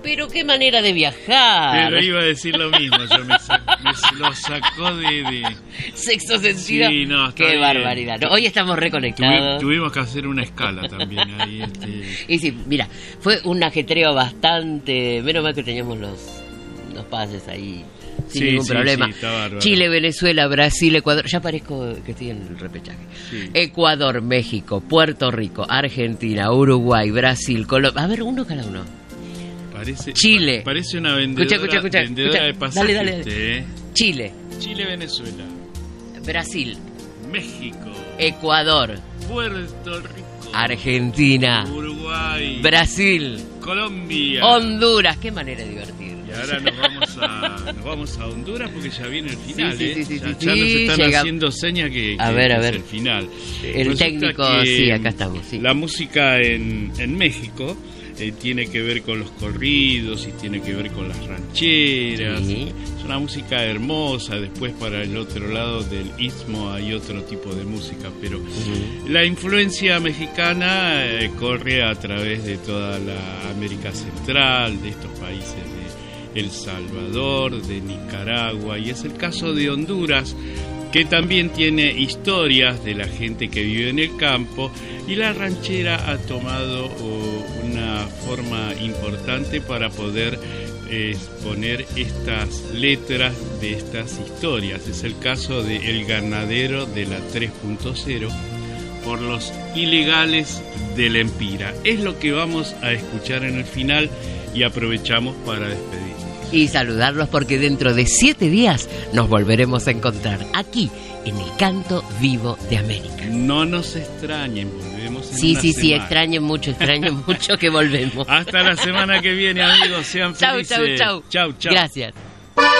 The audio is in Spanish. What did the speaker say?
Pero qué manera de viajar. Pero iba a decir lo mismo, yo me lo sacó de... Sexto sentido. Sí, no, está qué bien. barbaridad. No, hoy estamos reconectados. Tuvimos que hacer una escala también ahí. Y sí, mira, fue un ajetreo bastante... Menos mal que teníamos los pases ahí sin ningún problema. Sí, está bárbaro. Chile, Venezuela, Brasil, Ecuador. Ya parezco que estoy en el repechaje. Sí. Ecuador, México, Puerto Rico, Argentina, Uruguay, Brasil, Colombia. A ver, uno cada uno. Chile. Parece una vendedora, Escucha. de pasajes. Dale. Chile, Venezuela, Brasil, México, Ecuador, Puerto Rico, Argentina, Uruguay, Brasil, Colombia, Honduras. Qué manera de divertir. Y ahora nos vamos a Honduras porque ya viene el final. Sí, ya nos están llega... haciendo señas que a ver. es el final. El técnico, sí, acá estamos. Sí. La música en México tiene que ver con los corridos y tiene que ver con las rancheras. Sí. Es una música hermosa. Después para el otro lado del istmo hay otro tipo de música, pero la influencia mexicana corre a través de toda la América Central, de estos países de El Salvador, de Nicaragua, y es el caso de Honduras, que también tiene historias de la gente que vive en el campo, y la ranchera ha tomado una forma importante para poder poner estas letras de estas historias. Es el caso de El Ganadero de la 3.0 por los ilegales del Empira. Es lo que vamos a escuchar en el final y aprovechamos para despedirnos. Y saludarlos porque dentro de 7 días nos volveremos a encontrar aquí en el Canto Vivo de América. No nos extrañen, volvemos en una Sí, semana. extraño mucho que volvemos. Hasta la semana que viene, amigos, sean felices. Chau. Chau. Gracias.